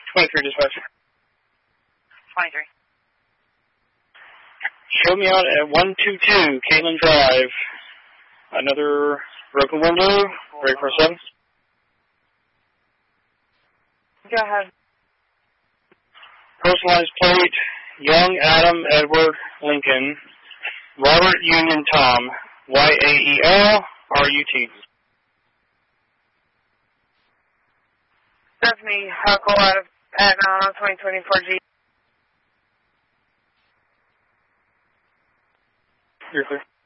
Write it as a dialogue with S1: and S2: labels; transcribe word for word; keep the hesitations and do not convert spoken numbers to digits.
S1: twenty-three dispatch.
S2: twenty-three.
S1: Show me out at one two two Caitlin Drive. Another broken window. Ready for a seven?
S2: Go ahead.
S1: Personalized plate, Young Adam Edward Lincoln, Robert Union Tom, Y A E L R U T.
S2: That's me, Huckle out of Atlanta, twenty twenty-four G.
S1: You're clear.